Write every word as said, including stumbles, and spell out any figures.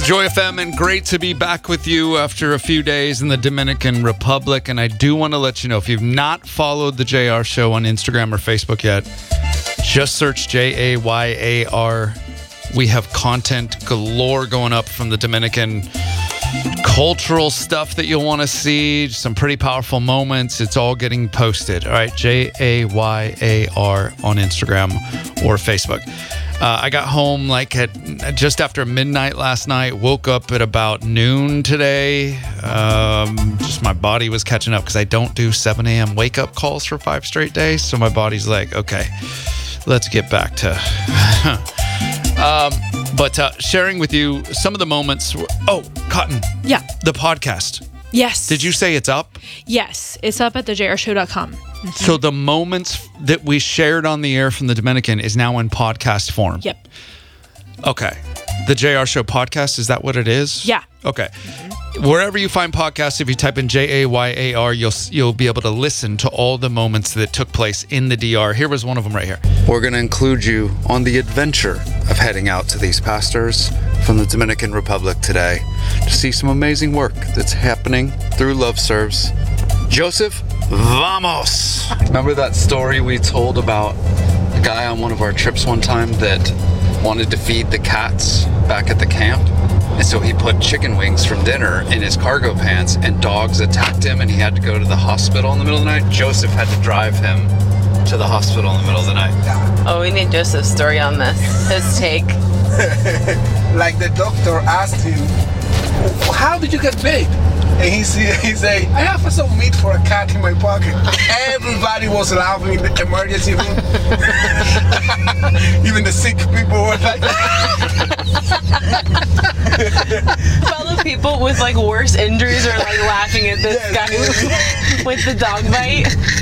Joy F M, and great to be back with you after a few days in the Dominican Republic. And I do want to let you know, if you've not followed the J R Show on Instagram or Facebook yet, just search J A Y A R. We have content galore going up from the Dominican, cultural stuff that you'll want to see, some pretty powerful moments. It's all getting posted. All right, J A Y A R on Instagram or Facebook. Uh, I got home like at just after midnight last night, woke up at about noon today. Um, just my body was catching up because I don't do seven a.m. wake up calls for five straight days. So my body's like, okay, let's get back to... um, but uh, sharing with you some of the moments. Oh, Cotton. Yeah. The podcast. Yes. Did you say it's up? Yes. It's up at the j r show dot com. Mm-hmm. So the moments that we shared on the air from the Dominican is now in podcast form. Yep. Okay. The J R Show podcast, is that what it is? Yeah. Okay. Mm-hmm. Wherever you find podcasts, if you type in J A Y A R, you'll you'll be able to listen to all the moments that took place in the D R. Here was one of them right here. We're going to include you on the adventure of heading out to these pastors from the Dominican Republic today to see some amazing work that's happening through Love Serves. Joseph, vamos! Remember that story we told about a guy on one of our trips one time that wanted to feed the cats back at the camp? And so he put chicken wings from dinner in his cargo pants, and dogs attacked him, and he had to go to the hospital in the middle of the night. Joseph had to drive him to the hospital in the middle of the night. Oh, we need Joseph's story on this. His take. Like the doctor asked him, how did you get paid? And he said, he said, I have some meat for a cat in my pocket. Everybody was laughing in the emergency room. Even the sick people were like... Fellow people with like worse injuries are like laughing at this guy with the dog bite.